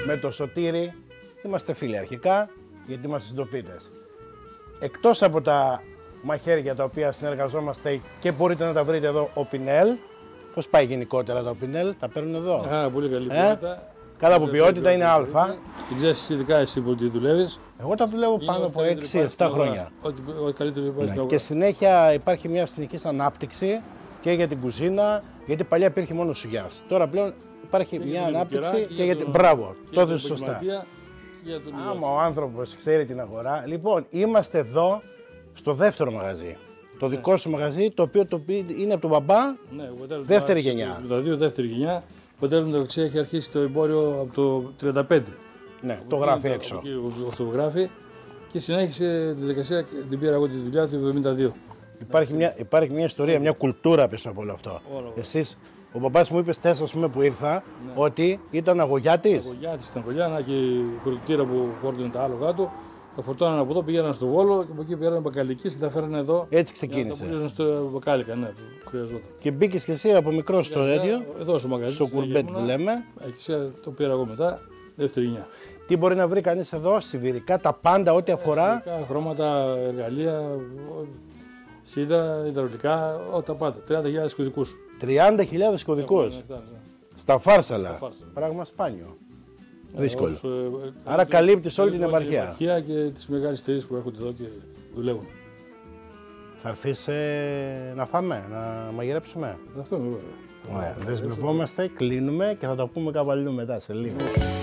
με το Σωτήρη είμαστε φίλοι αρχικά, γιατί είμαστε συντοπίτες. Εκτός από τα μαχαίρια τα οποία συνεργαζόμαστε και μπορείτε να τα βρείτε εδώ, ο Πινέλ. Πώς πάει γενικότερα το Πινέλ, τα παίρνουν εδώ? Πολύ καλή ποιότητα. Καλά από ποιότητα, είναι α. Την ξέρεις ειδικά εσύ που τη δουλεύεις. Εγώ τα δουλεύω πάνω από 6-7 χρόνια. Ό,τι καλύτερο υπάρχει. Ναι. Και συνέχεια υπάρχει μια συνεχής ανάπτυξη και για την κουζίνα, γιατί παλιά υπήρχε μόνο σουγιάς. Τώρα πλέον υπάρχει μια ανάπτυξη και για την. Μπράβο, το έδωσες σωστά. Άμα ο άνθρωπος ξέρει την αγορά. Λοιπόν, είμαστε εδώ στο δεύτερο μαγαζί. Το δικό σου μαγαζί, το οποίο είναι από τον μπαμπά, ναι, δεύτερη γενιά. Το 82, δεύτερη γενιά. Ο πατέρας μου μεταξύ έχει αρχίσει το εμπόριο από το 35. Ναι, το γράφει έξω. Το γράφει και συνέχισε τη διαδικασία, την πήρα εγώ τη δουλειά του 72. Υπάρχει μια ιστορία, μια κουλτούρα πίσω από όλο αυτό. Εσείς, ο μπαμπάς μου είπε χθες, ας πούμε, που ήρθα, ότι ήταν αγωγιάτης. Αγωγιάτης ήταν αγωγιά, και η κορυκτήρα που φόρτωνε τα άλλο κάτω. Τα φορτώναν από εδώ, πήγαιναν στο Βόλο και από εκεί πήγαιναν μπακαλικοί και τα φέρανε εδώ. Έτσι ξεκίνησε. Τα πουλούσαν στο μπακάλικα, ναι, που χρειαζόταν. Και μπήκες και εσύ από μικρό στο έντιο. Εδώ στο μαγαζί. Στο κουρμπέτ που λέμε. Εκεί το πήρα εγώ μετά, δεύτερη γενιά. Τι μπορεί να βρει κανείς εδώ, σιδηρικά, τα πάντα, ό,τι αφορά. Σιδηρικά, χρώματα, εργαλεία, σίδερα, υδραυλικά, τα πάντα. 30.000 κωδικούς. 30.000 κωδικούς. Στα Φάρσαλα. Πράγμα σπάνιο. Δύσκολο. Άρα καλύπτεις όλη την επαρχία. Και τις μεγάλες εταιρείες που έρχονται εδώ και δουλεύουν. Θα έρθεις να φάμε, να μαγειρέψουμε? Αυτό είναι ωραία. Δεσμευόμαστε, κλείνουμε και θα τα πούμε κάπου αλλού μετά σε λίγο.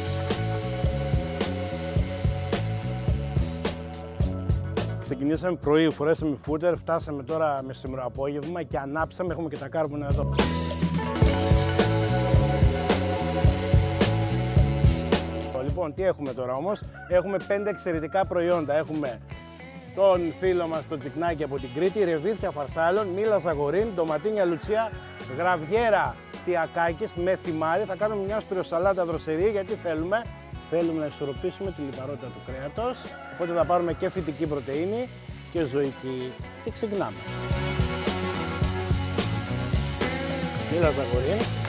Ξεκινήσαμε πρωί, φορέσαμε φούτερ, φτάσαμε τώρα μεσημερό απόγευμα και ανάψαμε, έχουμε και τα κάρβουνα εδώ. Λοιπόν, τι έχουμε τώρα όμως? Έχουμε 5 εξαιρετικά προϊόντα. Έχουμε τον φίλο μας τον Τσικνάκη από την Κρήτη, ρεβίθια φαρσάλων, μήλα ζαγορίν, ντοματίνια λουτσία, γραβιέρα τιακάκης με θυμάρι. Θα κάνουμε μια σπυροσαλάτα δροσερή, γιατί θέλουμε να ισορροπήσουμε τη λιπαρότητα του κρέατος. Οπότε θα πάρουμε και φυτική πρωτεΐνη και ζωική. Και ξεκινάμε. Μήλα ζαγορίν.